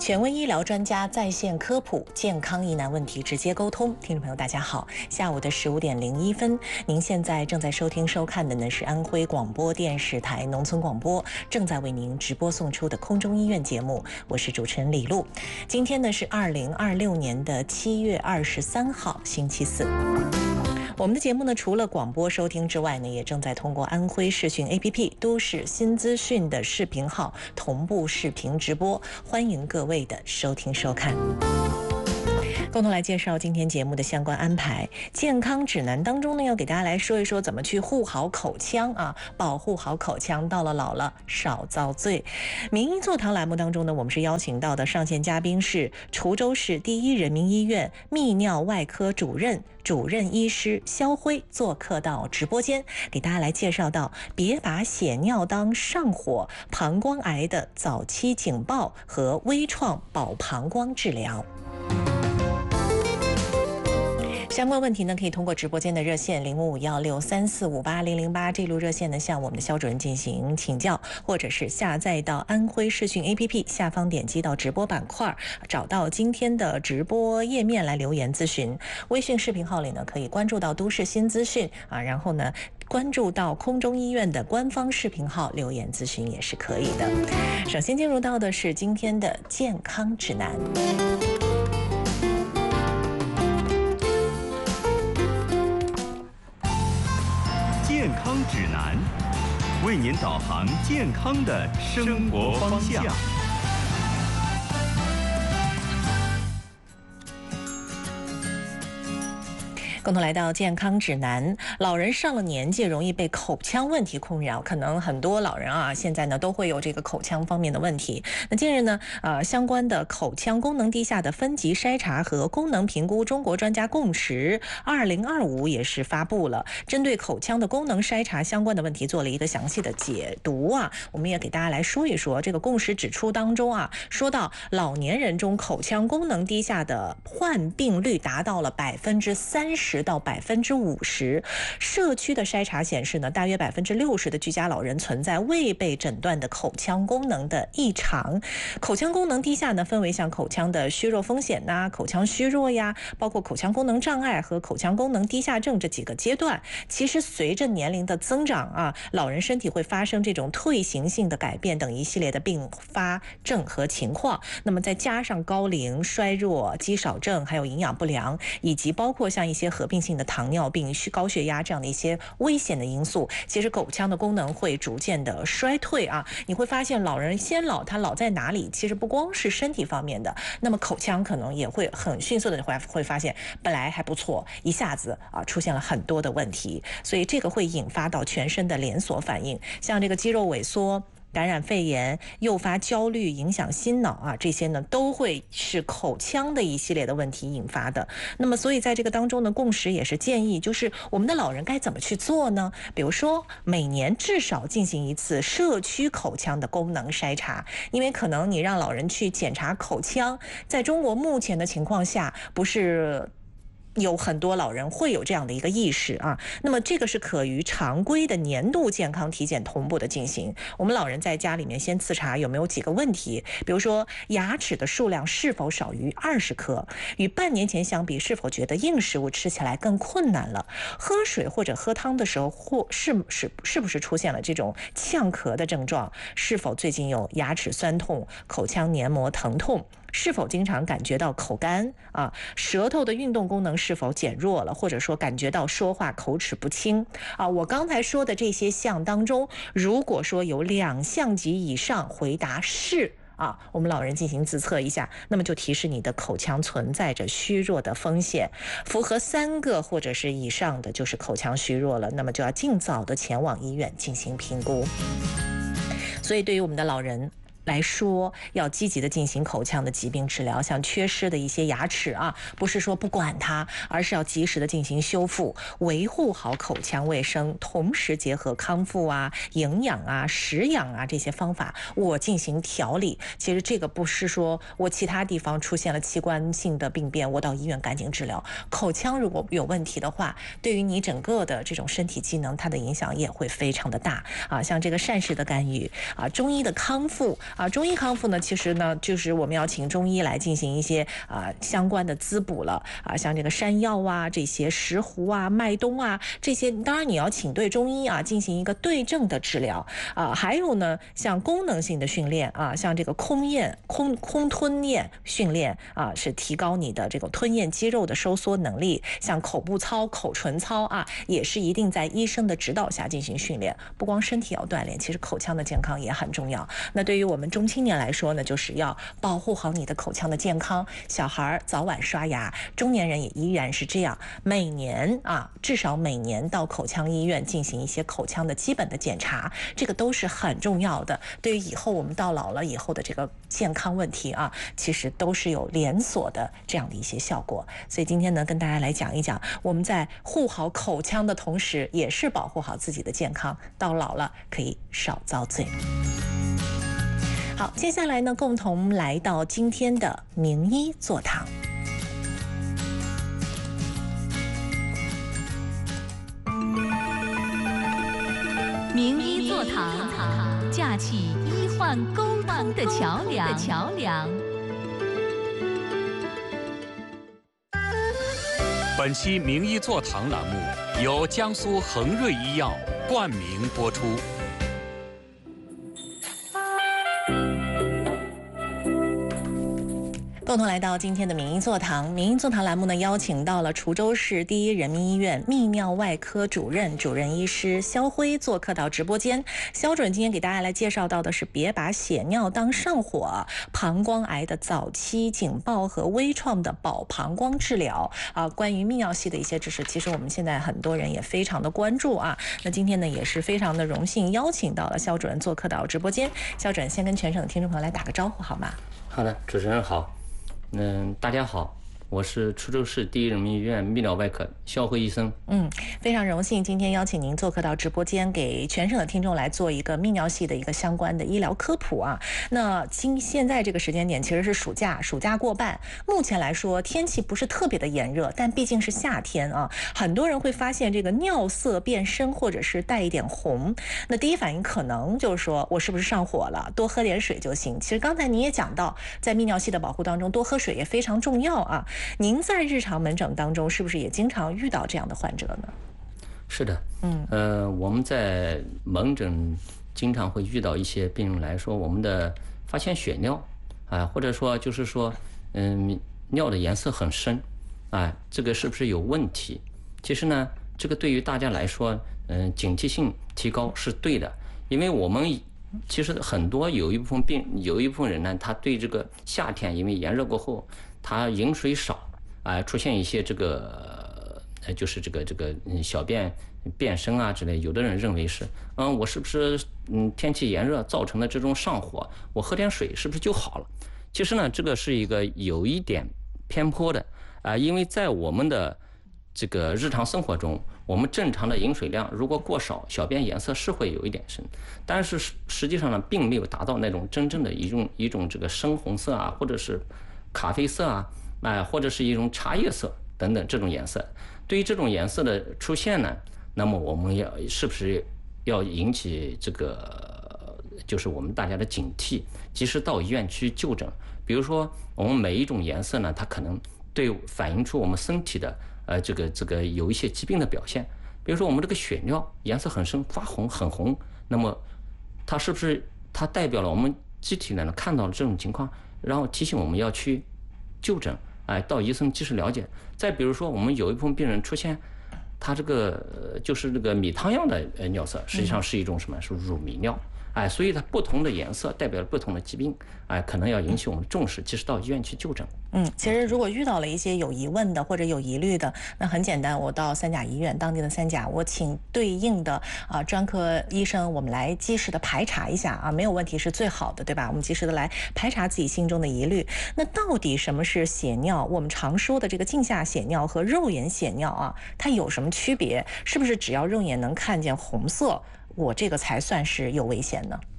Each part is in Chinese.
权威医疗专家在线科普，健康疑难问题直接沟通。听众朋友，大家好，下午的15点01分，您现在正在收听收看的呢是安徽广播电视台农村广播正在为您直播送出的空中医院节目，我是主持人李璐。今天呢是2026年的7月23号，星期四。我们的节目呢，除了广播收听之外呢，也正在通过安徽视讯 APP 都市新资讯的视频号同步视频直播，欢迎各位的收听收看。共同来介绍今天节目的相关安排。健康指南当中呢，要给大家来说一说怎么去护好口腔啊，保护好口腔，到了老了少遭罪。名医座谈栏目当中呢，我们是邀请到的上线嘉宾是滁州市第一人民医院泌尿外科主任医师肖辉，做客到直播间，给大家来介绍到别把血尿当上火，膀胱癌的早期警报和微创保膀胱治疗。相关问题呢，可以通过直播间的热线055163458008这路热线呢，向我们的肖主任进行请教，或者是下载到安徽视讯 APP 下方点击到直播板块，找到今天的直播页面来留言咨询。微信视频号里呢，可以关注到都市新资讯啊，然后呢关注到空中医院的官方视频号留言咨询也是可以的。首先进入到的是今天的健康指南。 健康指南，为您导航健康的生活方向。 共同来到健康指南。老人上了年纪容易被口腔问题困扰，可能很多老人啊现在呢都会有这个口腔方面的问题。那近日呢相关的口腔功能低下的分级筛查和功能评估中国专家共识2025也是发布了，针对口腔的功能筛查相关的问题做了一个详细的解读啊。我们也给大家来说一说这个共识指出当中啊，说到老年人中口腔功能低下的患病率达到了30%到50%，社区的筛查显示呢，大约60%的居家老人存在未被诊断的口腔功能的异常。口腔功能低下呢，分为像口腔的虚弱风险呐、口腔虚弱呀，包括口腔功能障碍和口腔功能低下症这几个阶段。其实随着年龄的增长啊，老人身体会发生这种退行性的改变等一系列的并发症和情况。那么再加上高龄、衰弱、肌少症，还有营养不良，以及包括像一些合并性的糖尿病、高血压这样的一些危险的因素，其实口腔的功能会逐渐的衰退啊。你会发现老人先老，他老在哪里？其实不光是身体方面的，那么口腔可能也会很迅速的会发现本来还不错，一下子啊出现了很多的问题，所以这个会引发到全身的连锁反应，像这个肌肉萎缩、感染肺炎、诱发焦虑、影响心脑啊，这些呢都会是口腔的一系列的问题引发的。那么所以在这个当中呢，共识也是建议，就是我们的老人该怎么去做呢？比如说每年至少进行一次社区口腔的功能筛查，因为可能你让老人去检查口腔，在中国目前的情况下，不是有很多老人会有这样的一个意识啊，那么这个是可与常规的年度健康体检同步的进行。我们老人在家里面先自查有没有几个问题，比如说牙齿的数量是否少于20颗，与半年前相比是否觉得硬食物吃起来更困难了，喝水或者喝汤的时候是不是出现了这种呛咳的症状，是否最近有牙齿酸痛、口腔黏膜疼痛，是否经常感觉到口干啊？舌头的运动功能是否减弱了，或者说感觉到说话口齿不清啊？我刚才说的这些项当中，如果说有2项及以上回答是啊，我们老人进行自测一下，那么就提示你的口腔存在着虚弱的风险。符合3个或者是以上的，就是口腔虚弱了，那么就要尽早的前往医院进行评估。所以对于我们的老人来说，要积极的进行口腔的疾病治疗，像缺失的一些牙齿啊，不是说不管它，而是要及时的进行修复，维护好口腔卫生，同时结合康复啊、营养啊、食养啊这些方法，我进行调理。其实这个不是说我其他地方出现了器官性的病变，我到医院赶紧治疗。口腔如果有问题的话，对于你整个的这种身体机能，它的影响也会非常的大啊。像这个膳食的干预啊，中医的康复中医康复呢，其实呢就是我们要请中医来进行一些相关的滋补了像这个山药啊、这些石斛啊、麦冬啊这些，当然你要请对中医进行一个对症的治疗还有呢，像功能性的训练像这个空吞咽训练是提高你的这个吞咽肌肉的收缩能力，像口部操、口唇操也是一定在医生的指导下进行训练。不光身体要锻炼，其实口腔的健康也很重要。那对于我们中青年来说呢，就是要保护好你的口腔的健康。小孩早晚刷牙，中年人也依然是这样，每年至少每年到口腔医院进行一些口腔的基本的检查，这个都是很重要的。对于以后我们到老了以后的这个健康问题其实都是有连锁的这样的一些效果。所以今天呢，跟大家来讲一讲，我们在护好口腔的同时，也是保护好自己的健康，到老了可以少遭罪。好，接下来呢，共同来到今天的名医座堂。 名医座堂，架起医患沟通的桥梁。 本期名医座堂栏目由江苏恒瑞医药冠名播出。 共同来到今天的名医座堂。名医座堂栏目呢，邀请到了滁州市第一人民医院泌尿外科主任医师肖辉做客到直播间。肖主任今天给大家来介绍到的是别把血尿当上火，膀胱癌的早期警报和微创的保膀胱治疗关于泌尿系的一些知识，其实我们现在很多人也非常的关注那今天呢，也是非常的荣幸邀请到了肖主任做客到直播间。肖主任先跟全省的听众朋友来打个招呼好吗？ 好的，主持人好。大家好，我是滁州市第一人民医院泌尿外科肖辉医生。 非常荣幸今天邀请您做客到直播间，给全省的听众来做一个泌尿系的一个相关的医疗科普那现在这个时间点其实是暑假过半，目前来说天气不是特别的炎热，但毕竟是夏天很多人会发现这个尿色变深或者是带一点红，那第一反应可能就是说我是不是上火了，多喝点水就行。其实刚才您也讲到，在泌尿系的保护当中，多喝水也非常重要您在日常门诊当中是不是也经常遇到这样的患者呢？ 是的，我们在门诊经常会遇到一些病人来说，我们的发现血尿或者说就是说尿的颜色很深这个是不是有问题？其实呢，这个对于大家来说警惕性提高是对的，因为我们其实很多有一部分人呢，他对这个夏天因为炎热过后，他饮水少出现一些这个就是这个小便变深之类，有的人认为是我是不是天气炎热造成的这种上火，我喝点水是不是就好了？其实呢，这个是一个有一点偏颇的因为在我们的这个日常生活中，我们正常的饮水量如果过少，小便颜色是会有一点深，但是实际上呢，并没有达到那种真正的一种这个深红色或者是咖啡色或者是一种茶叶色等等这种颜色。对于这种颜色的出现呢，那么我们是不是要引起这个就是我们大家的警惕，及时到医院去就诊？比如说我们每一种颜色呢，它可能反映出我们身体的这个有一些疾病的表现。比如说我们这个血尿颜色很深，发红很红，那么它是不是它代表了我们机体呢看到了这种情况，然后提醒我们要去就诊到医生及时了解？再比如说我们有一部分病人出现他这个就是这个米汤样的尿色，实际上是一种什么？是乳糜尿所以它不同的颜色代表了不同的疾病可能要引起我们的重视，及时到医院去就诊。 其实如果遇到了一些有疑问的或者有疑虑的，那很简单，我到三甲医院当地的三甲，我请对应的专科医生，我们来及时的排查一下没有问题是最好的，对吧？我们及时的来排查自己心中的疑虑。那到底什么是血尿？我们常说的这个镜下血尿和肉眼血尿它有什么区别？是不是只要肉眼能看见红色，我这个才算是有危险呢？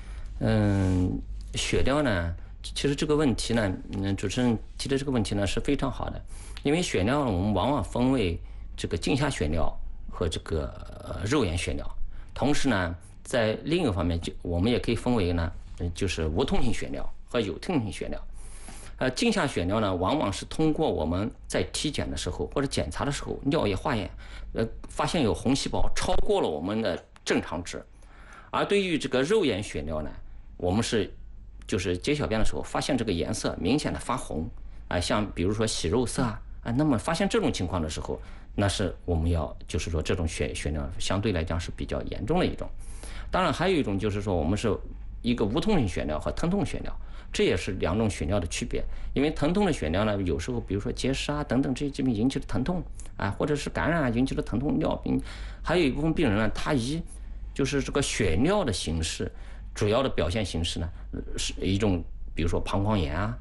血尿呢，其实这个问题呢，主持人提的这个问题呢是非常好的，因为血尿我们往往分为这个镜下血尿和这个肉眼血尿，同时呢，在另一个方面我们也可以分为呢就是无痛性血尿和有痛性血尿。镜下血尿呢，往往是通过我们在体检的时候或者检查的时候，尿液化验，发现有红细胞超过了我们的正常值。而对于这个肉眼血尿呢，我们就是解小便的时候发现这个颜色明显的发红像比如说洗肉色那么发现这种情况的时候，那是我们要就是说这种血尿相对来讲是比较严重的一种。当然还有一种就是说我们是一个无痛性血尿和疼痛血尿，这也是2种血尿的区别。因为疼痛的血尿呢，有时候比如说结石等等这些疾病引起的疼痛或者是感染引起的疼痛尿病，还有一部分病人呢，他就是这个血尿的形式，主要的表现形式呢是一种比如说膀胱炎